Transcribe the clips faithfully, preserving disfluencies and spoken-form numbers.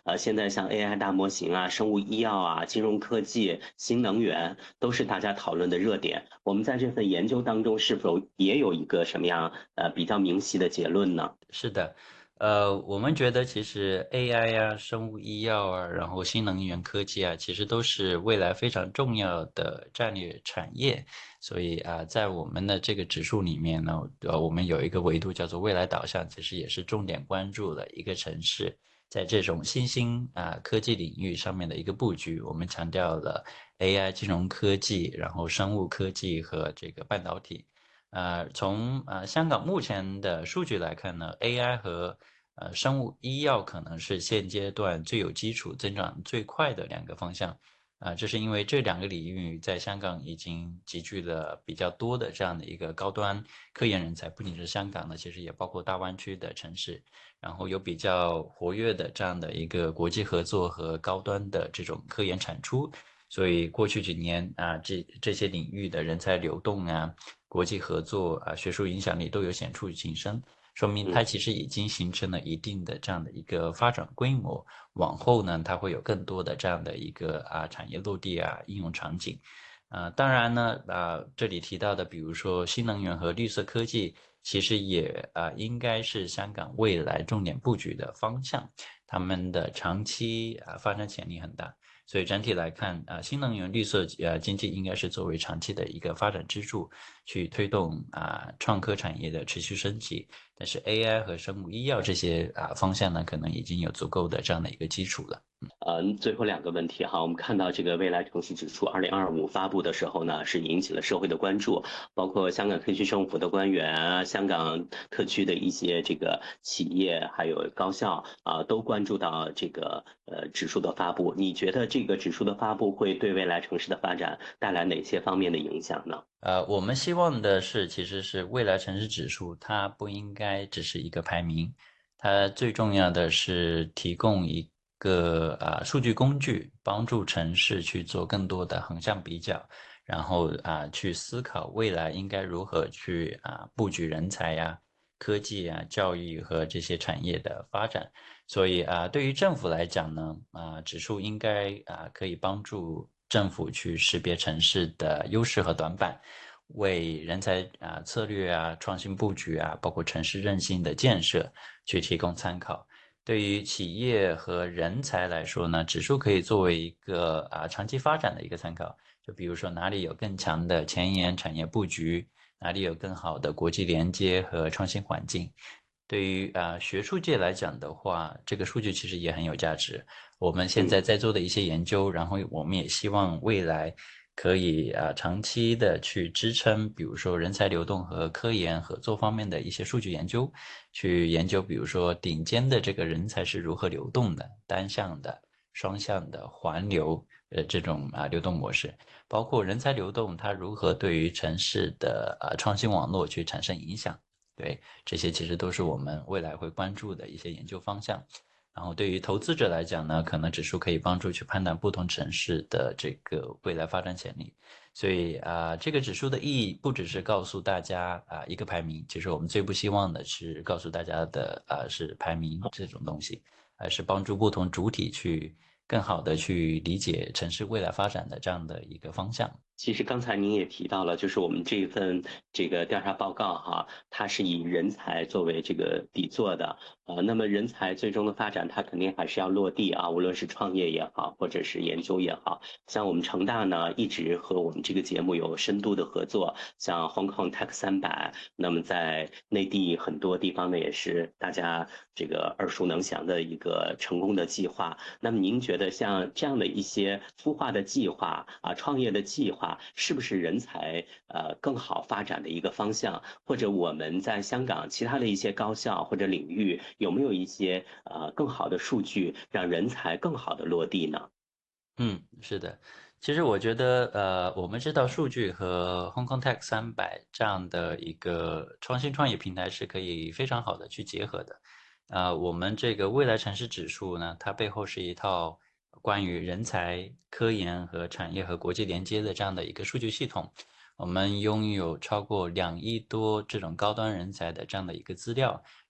呃，现在像 A I 大模型啊、生物医药啊、金融科技、新能源，都是大家讨论的热点。我们在这份研究当中，是否也有一个什么样呃比较明晰的结论呢？ 是的，呃，我们觉得其实 A I 啊、生物医药啊，然后新能源科技啊，其实都是未来非常重要的战略产业。所以啊，在我们的这个指数里面呢，呃，我们有一个维度叫做未来导向，其实也是重点关注了一个城市在这种新兴啊科技领域上面的一个布局。我们强调了 A I、金融科技，然后生物科技和这个半导体。呃，从呃香港目前的数据来看呢，A I 和呃生物医药可能是现阶段最有基础、增长最快的两个方向。啊、这是因为这两个领域在香港已经集聚了比较多的这样的一个高端科研人才，不仅是香港的，其实也包括大湾区的城市，然后有比较活跃的这样的一个国际合作和高端的这种科研产出。所以过去几年啊，这这些领域的人才流动啊，国际合作啊，学术影响力都有显著晋升，说明它嗯。 其实已经形成了一定的这样的一个发展规模。往后呢，它会有更多的这样的一个啊产业落地啊应用场景。呃，当然呢，啊，这里提到的，比如说新能源和绿色科技，其实也啊应该是香港未来重点布局的方向，他们的长期啊发展潜力很大。所以整体来看，啊，新能源绿色呃经济应该是作为长期的一个发展支柱，去推动啊创科产业的持续升级。但是 A I 和生物医药这些啊方向呢，可能已经有足够的这样的一个基础了。 呃，最后两个问题哈，我们看到这个未来城市指数二零二五发布的时候呢，是引起了社会的关注，包括香港特区政府的官员啊，香港特区的一些这个企业还有高校啊，都关注到这个呃指数的发布。你觉得这个指数的发布会对未来城市的发展带来哪些方面的影响呢？ 呃，我们希望的是，其实是未来城市指数，它不应该只是一个排名，它最重要的是提供一个啊、数据工具，帮助城市去做更多的横向比较，然后啊、去思考未来应该如何去啊、布局人才呀、科技啊、教育和这些产业的发展。所以啊，对于政府来讲呢，啊，指数应该啊可以帮助政府去识别城市的优势和短板，为人才啊策略啊、创新布局啊，包括城市韧性的建设去提供参考。对于企业和人才来说呢，指数可以作为一个啊长期发展的一个参考。就比如说哪里有更强的前沿产业布局，哪里有更好的国际连接和创新环境。对于啊、呃学术界来讲的话，这个数据其实也很有价值。我们现在嗯。 在做的一些研究，然后我们也希望未来可以啊、呃长期的去支撑，比如说人才流动和科研合作方面的一些数据研究，去研究比如说顶尖的这个人才是如何流动的，单向的、双向的、环流呃这种啊、流动模式，包括人才流动它如何对于城市的啊、创新网络去产生影响。对，这些其实都是我们未来会关注的一些研究方向。然后对于投资者来讲呢，可能指数可以帮助去判断不同城市的这个未来发展潜力。所以啊、这个指数的意义不只是告诉大家啊、一个排名，其实我们最不希望的是告诉大家的啊、是排名这种东西，而是帮助不同主体去更好的去理解城市未来发展的这样的一个方向。 其实刚才您也提到了，就是我们这份这个调查报告哈，它是以人才作为这个底座的，呃，那么人才最终的发展，它肯定还是要落地啊，无论是创业也好，或者是研究也好，像我们成大呢，一直和我们这个节目有深度的合作，像 Hong Kong Tech 三百，那么在内地很多地方呢，也是大家这个耳熟能详的一个成功的计划。那么您觉得像这样的一些孵化的计划啊，创业的计划，是不是人才呃更好发展的一个方向？或者我们在香港其他的一些高校或者领域，有没有一些呃更好的数据，让人才更好的落地呢？ 嗯，是的，其实我觉得，呃，我们知道数据和 Hong Kong Tech 三百这样的一个创新创业平台是可以非常好的去结合的。啊、我们这个未来城市指数呢，它背后是一套关于人才、科研和产业和国际连接的这样的一个数据系统。我们拥有超过两亿多这种高端人才的这样的一个资料，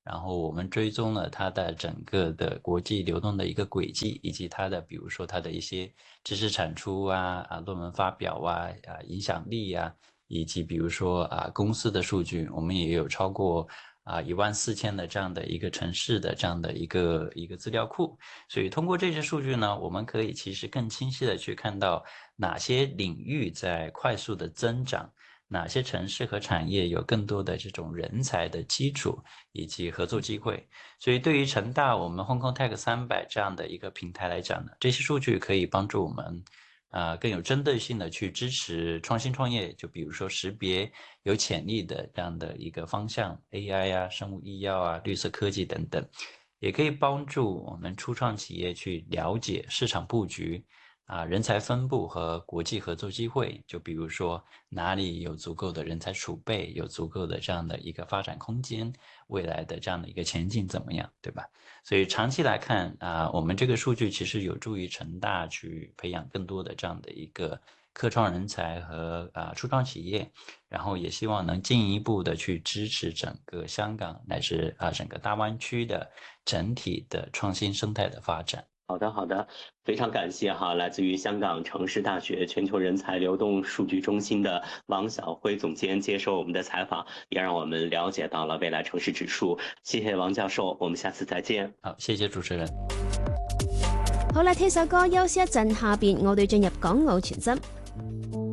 然后我们追踪了它的整个的国际流动的一个轨迹，以及它的比如说它的一些知识产出啊、啊论文发表啊、啊影响力啊，以及比如说啊公司的数据，我们也有超过啊一万四千的这样的一个城市的这样的一个一个资料库。所以通过这些数据呢，我们可以其实更清晰的去看到哪些领域在快速的增长，哪些城市和产业有更多的这种人才的基础以及合作机会。所以对于成大我们 Hong Kong Tech 三百这样的一个平台来讲呢，这些数据可以帮助我们呃更有针对性的去支持创新创业，就比如说识别有潜力的这样的一个方向 A I 啊、生物医药啊、绿色科技等等，也可以帮助我们初创企业去了解市场布局啊、人才分布和国际合作机会，就比如说哪里有足够的人才储备，有足够的这样的一个发展空间，未来的这样的一个前景怎么样，对吧？所以长期来看啊、我们这个数据其实有助于成大去培养更多的这样的一个科创人才和啊、初创企业，然后也希望能进一步的去支持整个香港乃至啊、整个大湾区的整体的创新生态的发展。 好的，好的，非常感谢哈，来自于香港城市大学全球人才流动数据中心的王晓辉总监接受我们的采访，也让我们了解到了未来城市指数。谢谢王教授，我们下次再见。 好，謝謝主持人。 好啦，聽首歌休息一陣，下邊我哋進入港澳全真。